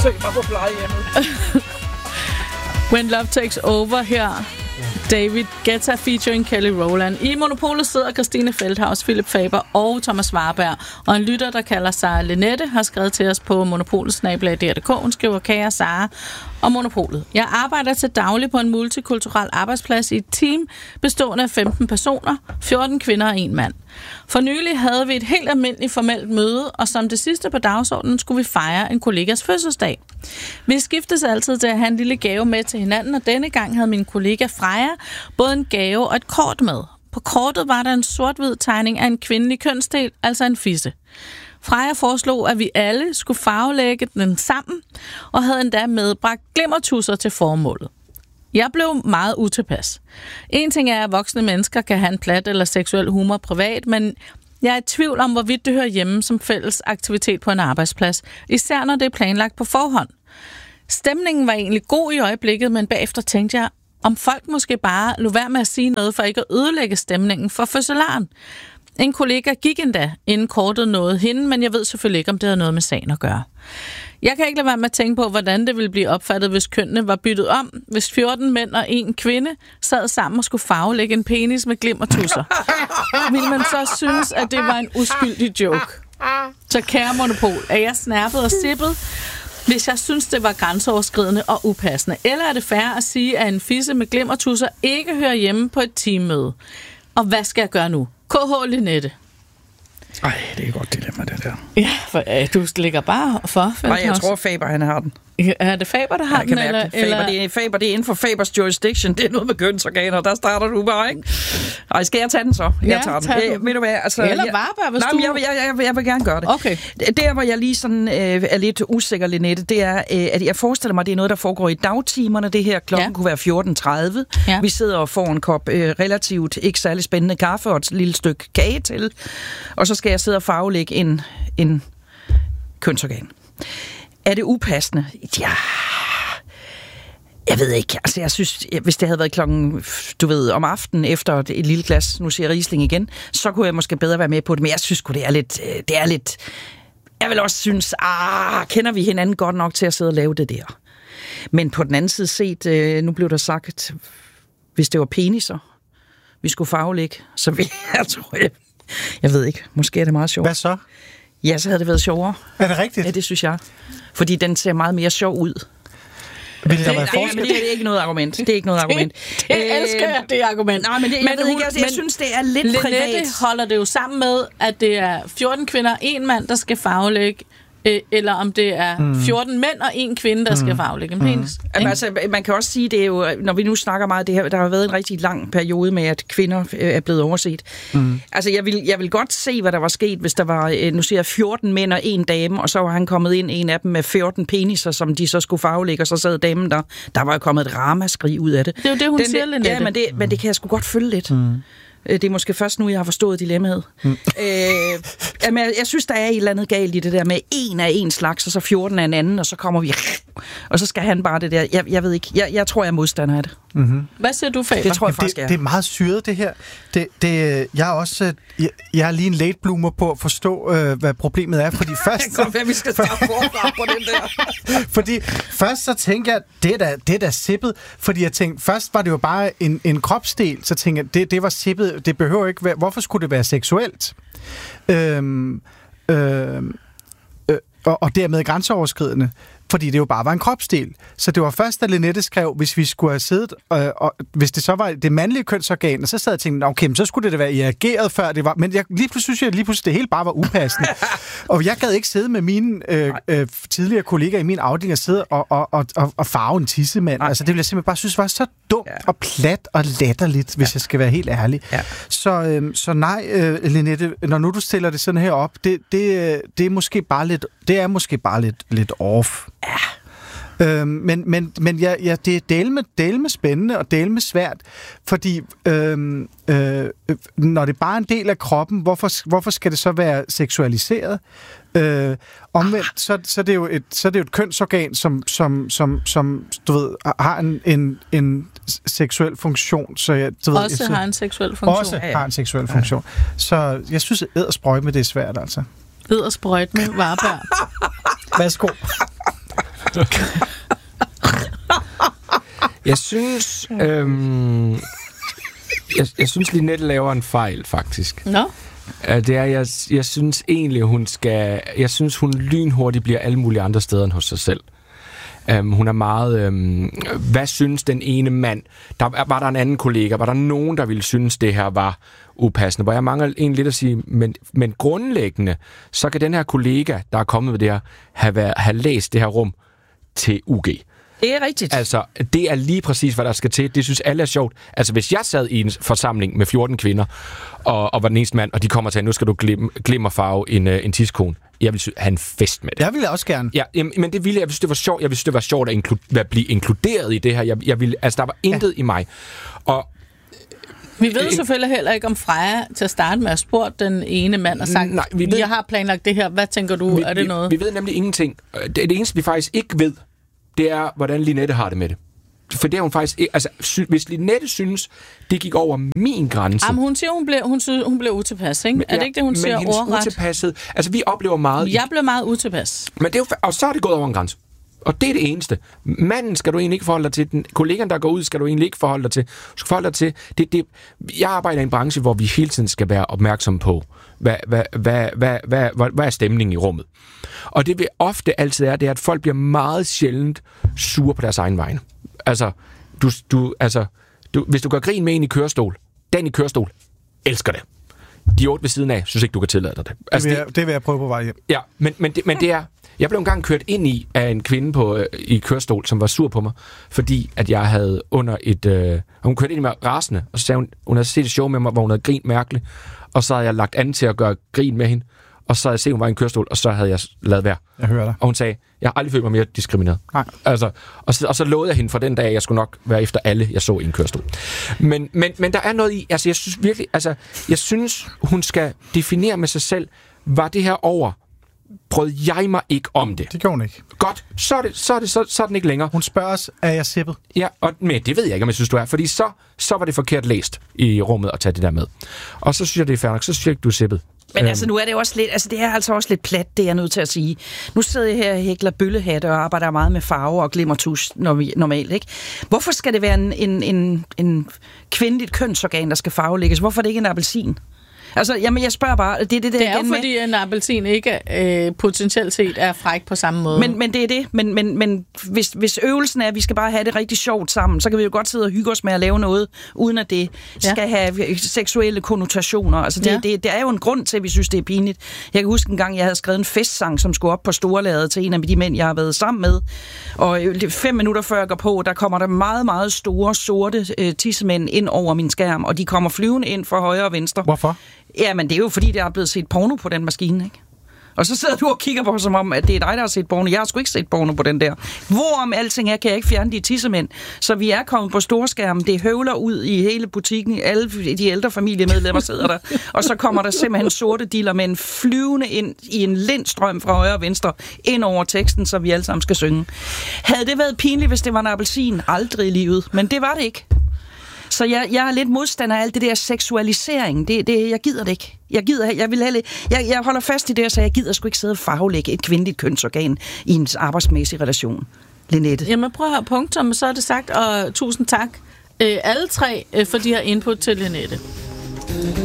besøg mig på plejehjemmet. When Love Takes Over her. David Guetta featuring Kelly Rowland. I Monopolet sidder Christine Feldhaus, Philip Faber og Thomas Warberg. Og en lytter, der kalder sig Lenette, har skrevet til os på monopolet@dr.dk. Hun skriver: Kære Sara og Monopolet. Jeg arbejder til daglig på en multikulturel arbejdsplads i et team bestående af 15 personer, 14 kvinder og 1 mand. For nylig havde vi et helt almindeligt formelt møde, og som det sidste på dagsordenen skulle vi fejre en kollegas fødselsdag. Vi skiftes altid til at have en lille gave med til hinanden, og denne gang havde min kollega Freja både en gave og et kort med. På kortet var der en sort-hvid tegning af en kvindelig kønsdel, altså en fisse. Freja foreslog, at vi alle skulle farvelægge den sammen, og havde endda medbragt glimmertusser til formålet. Jeg blev meget utilpas. En ting er, at voksne mennesker kan have en plat eller seksuel humor privat, men jeg er i tvivl om, hvorvidt det hører hjemme som fælles aktivitet på en arbejdsplads, især når det er planlagt på forhånd. Stemningen var egentlig god i øjeblikket, men bagefter tænkte jeg, om folk måske bare lod være med at sige noget for ikke at ødelægge stemningen for fødselaren. En kollega gik endda, inden kortet nåede hende, men jeg ved selvfølgelig ikke, om det havde noget med sagen at gøre. Jeg kan ikke lade være med at tænke på, hvordan det ville blive opfattet, hvis kønnene var byttet om, hvis 14 mænd og 1 kvinde sad sammen og skulle farvelægge en penis med glimmertusser. Ville man så synes, at det var en uskyldig joke? Så kære Monopol, er jeg snærpet og sippet, hvis jeg synes, det var grænseoverskridende og upassende? Eller er det fair at sige, at en fisse med glimmertusser ikke hører hjemme på et teammøde? Og hvad skal jeg gøre nu? KH Lenette. Ej, det er et godt dilemma, det der. Ja, for du ligger bare for. Nej, jeg tror, Faber, han har den. Er det Faber, der har den? Eller? Faber, det er inden for Fabers jurisdiction. Det er noget med kønsorganer. Der starter du bare, ikke? Ej, skal jeg tage den så? Jeg tager den. Ved du hvad? Altså, eller Warberg, hvis du... Jeg vil gerne gøre det. Okay. Der, hvor jeg lige sådan, er lidt usikker, Lenette, det er, at jeg forestiller mig, det er noget, der foregår i dagtimerne. Det her klokken kunne være 14.30. Ja. Vi sidder og får en kop relativt ikke særlig spændende kaffe og et lille stykke kage til. Og så skal jeg sidde og farvelægge en kønsorgan. Er det upassende? Ja, jeg ved ikke. Altså, jeg synes, hvis det havde været klokken, du ved, om aftenen efter et lille glas, nu siger Riesling igen, så kunne jeg måske bedre være med på det. Men jeg synes det er lidt... Jeg vil også synes, kender vi hinanden godt nok til at sidde og lave det der? Men på den anden side set, nu blev der sagt, hvis det var peniser, vi skulle farvelægge, så vil jeg tror jeg ved ikke. Måske er det meget sjovt. Hvad så? Ja, så havde det været sjovere. Er det rigtigt? Ja, det synes jeg. Fordi den ser meget mere sjov ud. Vil der være forskel? Det er ikke noget argument. Det er ikke noget argument. Jeg elsker det argument. Nej, men jeg ved ikke, jeg synes, det er lidt privat. Lenette holder det jo sammen med, at det er 14 kvinder og 1 mand, der skal farvelægge, eller om det er 14 mænd og 1 kvinde, der skal farvelægge en penis. Altså, man kan også sige, det er jo, når vi nu snakker meget, det her, der har været en rigtig lang periode med, at kvinder er blevet overset. Altså, jeg vil godt se, hvad der var sket, hvis der var, nu siger jeg, 14 mænd og 1 dame, og så var han kommet ind, en af dem med 14 peniser, som de så skulle farvelægge, og så sad damen der. Der var jo kommet et ramaskrig ud af det. Det er jo det, hun siger, Lenette. Ja, men det kan jeg sgu godt følge lidt. Det er måske først nu, jeg har forstået dilemmaet. Jeg synes, der er et eller andet galt i det der med 1 af en slags, og så 14 af en anden, og så kommer vi... Og så skal han bare det der. Jeg ved ikke. Jeg tror, jeg er modstander af det. Hvad siger du, Faber? Det tror jeg faktisk, det er meget syret, det her. Jeg er også... Jeg er lige en late bloomer på at forstå, hvad problemet er, fordi først... Det kan godt være, vi skal starte forfra på den der. Fordi først så tænker jeg, det er da sippet, fordi jeg tænkte, først var det jo bare en kropsdel, så tænkte jeg, det var sippet, det behøver ikke være... Hvorfor skulle det være seksuelt? Og dermed grænseoverskridende, fordi det jo bare var en kropsdel. Så det var først, da Lenette skrev, hvis vi skulle have siddet, og hvis det så var det mandlige kønsorgan, og så sad jeg og tænkte, okay, så skulle det være reageret før det var, men lige pludselig synes jeg, det hele bare var upassende. Og jeg gad ikke sidde med mine tidligere kollegaer i min afdeling og sidde og farve en tissemand. Altså, det ville jeg simpelthen bare synes var så dumt og plat og latterligt, hvis jeg skal være helt ærlig. Ja. Så nej, Lenette, når nu du stiller det sådan her op, det er måske bare lidt off. Ja. Men det er delme spændende og delme svært, fordi når det bare er en del af kroppen, hvorfor skal det så være seksualiseret? Omvendt, så er det jo et kønsorgan, som du ved, har en seksuel funktion. Så har en seksuel funktion. Også har en seksuel funktion. Så jeg synes, at eddersprøjt med det er svært, altså. Eddersprøjt med Warberg. Værsgo. Jeg synes... Jeg synes, Linette laver en fejl, faktisk. Nå? Det er, jeg synes egentlig, jeg synes, hun lynhurtigt bliver alle mulige andre steder end hos sig selv. Hun er meget... hvad synes den ene mand? Var der en anden kollega? Var der nogen, der ville synes, det her var upassende? Hvor jeg mangler egentlig lidt at sige, men grundlæggende, så kan den her kollega, der er kommet med det her, have læst det her rum til UG. Det er rigtigt. Altså, det er lige præcis, hvad der skal til. Det synes alle er sjovt. Altså, hvis jeg sad i en forsamling med 14 kvinder, og var den eneste mand, og de kommer til, nu skal du glimmerfarve en tidskone. Jeg vil have en fest med det. Jeg ville også gerne. Ja, men det ville jeg. Jeg synes, det var sjovt. Jeg synes, det var sjovt at blive inkluderet i det her. Jeg ville, altså, der var intet i mig. Og vi ved selvfølgelig heller ikke, om Freja til at starte med at spørge den ene mand og sagt, nej, jeg har planlagt det her. Hvad tænker du? Er det noget? Vi ved nemlig ingenting. Det eneste, vi faktisk ikke ved, det er, hvordan Linette har det med det. For det er hun faktisk ikke... Altså, hvis Linette synes, det gik over min grænse... Jamen, hun siger, hun blev utilpas, ikke? Er det ikke det, hun siger ordret? Men utilpasset... Altså, vi oplever meget... Jeg blev meget utilpas. Men det er jo, og så er det gået over en grænse. Og det er det eneste. Manden skal du egentlig ikke forholde dig til. Den kollegaen, der går ud, skal du egentlig ikke forholde dig til. Du skal forholde dig til... Jeg arbejder i en branche, hvor vi hele tiden skal være opmærksomme på, hvad er stemningen i rummet. Og det vil ofte altid er, det er, at folk bliver meget sjældent sure på deres egen vegne. Altså, hvis du gør grin med en i kørestol, den i kørestol elsker det. De 8 ved siden af, synes ikke, du kan tillade dig det. Altså, det vil jeg prøve på vej hjem. Ja, men det er... Jeg blev engang kørt ind af en kvinde i kørestol, som var sur på mig, fordi at jeg havde under et... hun kørte ind i mig rasende, og så sagde hun havde set et show med mig, hvor hun havde grint mærkeligt, og så havde jeg lagt an til at gøre grin med hende, og så havde jeg set, hun var i en kørestol, og så havde jeg lavet være. Jeg hører dig. Og hun sagde, jeg har aldrig følt mig mere diskrimineret. Nej. Altså, og så lovede jeg hende fra den dag, at jeg skulle nok være efter alle, jeg så i en kørestol. Men der er noget i... Altså, jeg synes virkelig... Altså, jeg synes, hun skal definere med sig selv, var det her over... Prøvede jeg mig ikke om det. Det gjorde hun ikke. Godt, så er den ikke længere. Hun spørger os, er jeg sippet? Ja, men det ved jeg ikke, om jeg synes, du er. Fordi så var det forkert læst i rummet at tage det der med. Og så synes jeg, det er fair nok. Så synes jeg ikke, du er sippet. Men altså, nu er det også lidt, altså det er altså også lidt plat, det er jeg nødt til at sige. Nu sidder jeg her og hækler bøllehatte og arbejder meget med farver og glimmertusch normalt, ikke? Hvorfor skal det være en kvindeligt kønsorgan, der skal farvelægges? Hvorfor er det ikke en appelsin? Altså, jamen, jeg spørger bare, det er jo fordi, en appelsin ikke potentielt set er fræk på samme måde. Men det er det. Men hvis øvelsen er, at vi skal bare have det rigtig sjovt sammen, så kan vi jo godt sidde og hygge os med at lave noget, uden at det skal have seksuelle konnotationer. Altså, det er jo en grund til, at vi synes, det er pinligt. Jeg kan huske en gang, jeg havde skrevet en festsang, som skulle op på Storlaget til en af de mænd, jeg har været sammen med. Og 5 minutter før jeg går på, der kommer der meget, meget store, sorte tissemænd ind over min skærm, og de kommer flyvende ind fra højre og venstre. Hvorfor? Jamen, det er jo fordi, der er blevet set porno på den maskine, ikke? Og så sidder du og kigger på, som om, at det er dig, der har set porno. Jeg har sgu ikke set porno på den der. Hvorom alting er, kan jeg ikke fjerne de tissemænd. Så vi er kommet på storskærmen. Det høvler ud i hele butikken. Alle de ældre familiemedlemmer sidder der. Og så kommer der simpelthen sorte diller med en flyvende ind i en lindstrøm fra højre og venstre ind over teksten, så vi alle sammen skal synge. Havde det været pinligt, hvis det var en appelsin? Aldrig i livet. Men det var det ikke. Så jeg er lidt modstander af alt det der seksualisering. Jeg gider det ikke. Jeg holder fast i det, så jeg gider sgu ikke sidde og farvelægge et kvindeligt kønsorgan i en arbejdsmæssig relation. Linette. Jamen prøv at høre punktum, så er det sagt, og tusind tak alle tre for de her input til Linette.